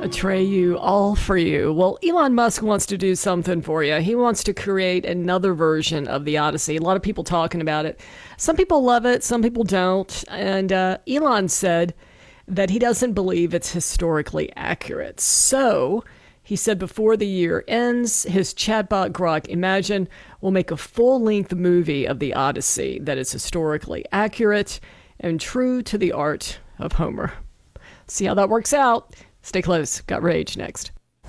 Atreyu, all for you. Well, Elon Musk wants to do something for you. He wants to create another version of the Odyssey. A lot of people talking about it. Some people love it, some people don't. And Elon said that he doesn't believe it's historically accurate. So he said before the year ends, his chatbot Grok Imagine will make a full-length movie of the Odyssey that is historically accurate and true to the art of Homer. See how that works out. Stay close. Got Rage next.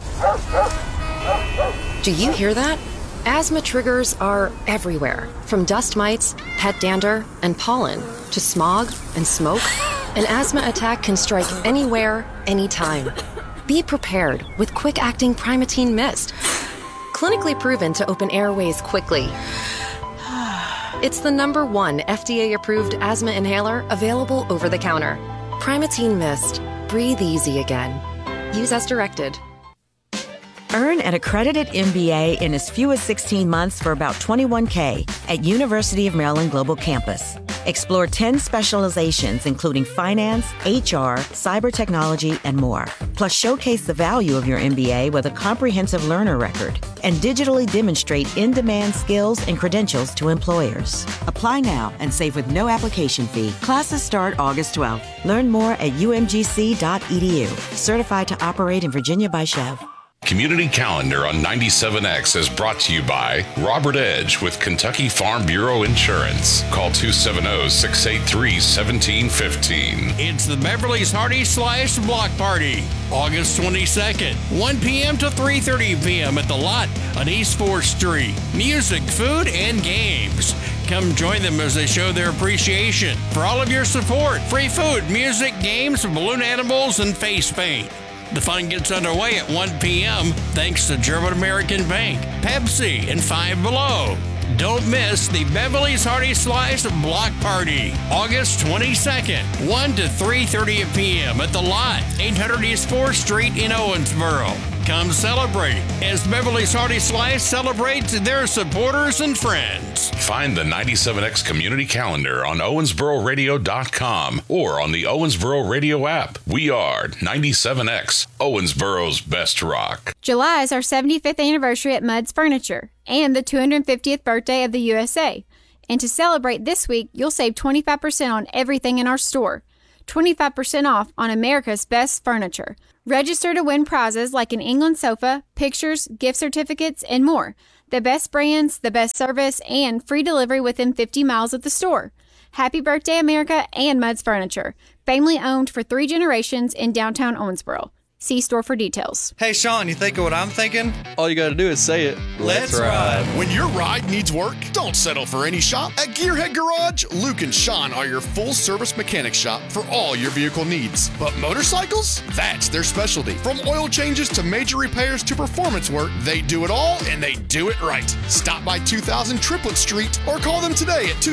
Do you hear that? Asthma triggers are everywhere, from dust mites, pet dander, and pollen, to smog and smoke. An asthma attack can strike anywhere, anytime. Be prepared with quick-acting Primatene Mist. Clinically proven to open airways quickly. It's the #1 FDA-approved asthma inhaler available over the counter. Primatene Mist. Breathe easy again. Use as directed. Earn an accredited MBA in as few as 16 months for about $21K at University of Maryland Global Campus. Explore 10 specializations, including finance, HR, cyber technology, and more. Plus, showcase the value of your MBA with a comprehensive learner record and digitally demonstrate in-demand skills and credentials to employers. Apply now and save with no application fee. Classes start August 12th. Learn more at umgc.edu. Certified to operate in Virginia by Chev. Community Calendar on 97X is brought to you by Robert Edge with Kentucky Farm Bureau Insurance. Call 270-683-1715. It's the Beverly's Hearty Slice Block Party, August 22nd, 1 p.m. to 3:30 p.m. at The Lot on East 4th Street. Music, food, and games. Come join them as they show their appreciation for all of your support. Free food, music, games, balloon animals, and face paint. The fun gets underway at 1 p.m. thanks to German American Bank, Pepsi, and Five Below. Don't miss the Beverly's Hearty Slice Block Party, August 22nd, 1 to 3:30 p.m. at The Lot, 800 East 4th Street in Owensboro. Come celebrate as Beverly's Hearty Slice celebrates their supporters and friends. Find the 97X Community Calendar on OwensboroRadio.com or on the Owensboro Radio app. We are 97X, Owensboro's best rock. July is our 75th anniversary at Mudd's Furniture and the 250th birthday of the USA. And to celebrate this week, you'll save 25% on everything in our store. 25% off on America's best furniture. Register to win prizes like an England sofa, pictures, gift certificates, and more. The best brands, the best service, and free delivery within 50 miles of the store. Happy birthday, America and Mudd's Furniture. Family owned for 3 generations in downtown Owensboro. See store for details. Hey, Sean, you think of what I'm thinking? All you gotta do is say it. Let's ride. When your ride needs work, don't settle for any shop. At Gearhead Garage, Luke and Sean are your full-service mechanic shop for all your vehicle needs. But motorcycles? That's their specialty. From oil changes to major repairs to performance work, they do it all and they do it right. Stop by 2000 Triplet Street or call them today at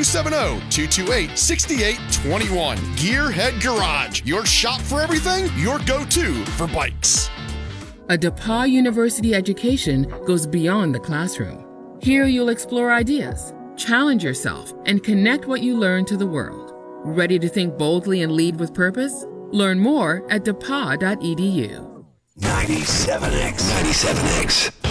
270-228-6821. Gearhead Garage, your shop for everything, your go-to for bikes. A DePauw University education goes beyond the classroom. Here you'll explore ideas, challenge yourself, and connect what you learn to the world. Ready to think boldly and lead with purpose? Learn more at depaw.edu. 97X.